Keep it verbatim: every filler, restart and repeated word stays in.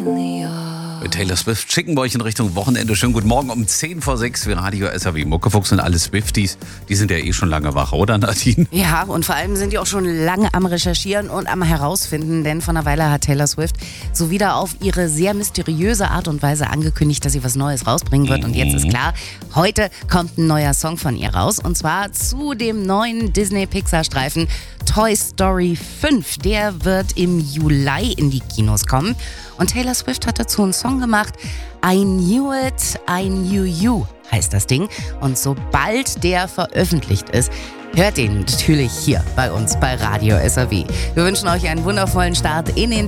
Mit Taylor Swift schicken wir euch in Richtung Wochenende. Schönen guten Morgen um zehn vor sechs für Radio S R W. Muckefuchs und alle Swifties, die sind ja eh schon lange wach, oder Nadine? Ja, und vor allem sind die auch schon lange am Recherchieren und am Herausfinden, denn vor einer Weile hat Taylor Swift so wieder auf ihre sehr mysteriöse Art und Weise angekündigt, dass sie was Neues rausbringen wird. Und jetzt ist klar, heute kommt ein neuer Song von ihr raus, und zwar zu dem neuen Disney-Pixar-Streifen Toy Story fünf. Der wird im Juli in die Kinos kommen. Und Taylor Swift hat dazu einen Song gemacht. I Knew It, I Knew You heißt das Ding. Und sobald der veröffentlicht ist, hört ihn natürlich hier bei uns bei Radio S R W. Wir wünschen euch einen wundervollen Start in den